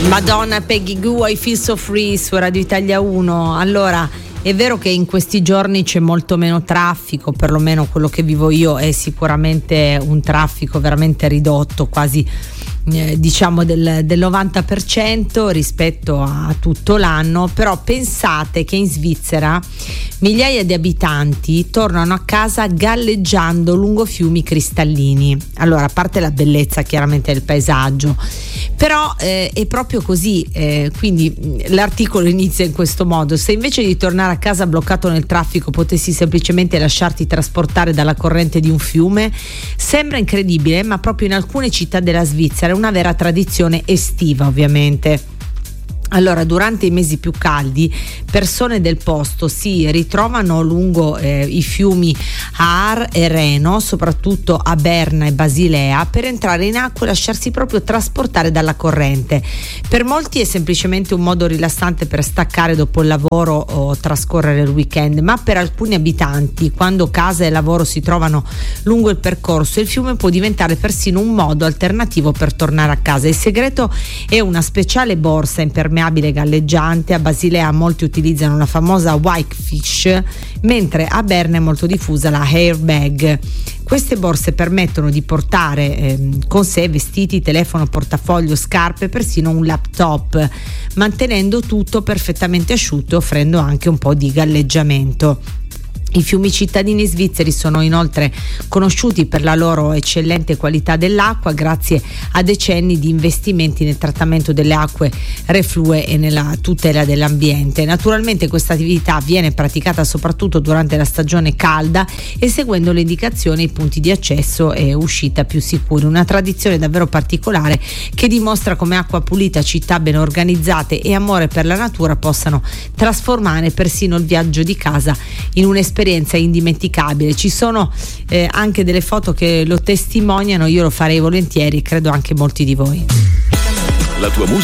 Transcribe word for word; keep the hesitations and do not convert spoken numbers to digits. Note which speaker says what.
Speaker 1: Madonna, Peggy Goo, I Feel So Free su Radio Italia uno. Allora, è vero che in questi giorni c'è molto meno traffico, perlomeno quello che vivo io è sicuramente un traffico veramente ridotto, quasi eh, diciamo del, del novanta per cento rispetto a tutto l'anno. Però pensate che in Svizzera migliaia di abitanti tornano a casa galleggiando lungo fiumi cristallini. Allora, a parte la bellezza chiaramente del paesaggio, però eh, è proprio così, eh, quindi l'articolo inizia in questo modo: se invece di tornare a casa bloccato nel traffico potessi semplicemente lasciarti trasportare dalla corrente di un fiume. Sembra incredibile, ma proprio in alcune città della Svizzera è una vera tradizione estiva, ovviamente. Allora, durante i mesi più caldi, persone del posto si ritrovano lungo eh, i fiumi Aar e Reno, soprattutto a Berna e Basilea, per entrare in acqua e lasciarsi proprio trasportare dalla corrente. Per molti è semplicemente un modo rilassante per staccare dopo il lavoro o trascorrere il weekend, ma per alcuni abitanti, quando casa e lavoro si trovano lungo il percorso, il fiume può diventare persino un modo alternativo per tornare a casa. Il segreto è una speciale borsa impermeabile galleggiante. A Basilea molti utilizzano la famosa Whitefish, mentre a Berna è molto diffusa la Airbag. Queste borse permettono di portare eh, con sé vestiti, telefono, portafoglio, scarpe, persino un laptop, mantenendo tutto perfettamente asciutto e offrendo anche un po' di galleggiamento. I fiumi cittadini svizzeri sono inoltre conosciuti per la loro eccellente qualità dell'acqua, grazie a decenni di investimenti nel trattamento delle acque reflue e nella tutela dell'ambiente. Naturalmente questa attività viene praticata soprattutto durante la stagione calda e seguendo le indicazioni e i punti di accesso e uscita più sicuri. Una tradizione davvero particolare che dimostra come acqua pulita, città ben organizzate e amore per la natura possano trasformare persino il viaggio di casa in un'esperienza esperienza indimenticabile. Ci sono eh, anche delle foto che lo testimoniano, io lo farei volentieri, credo anche molti di voi.
Speaker 2: La tua musica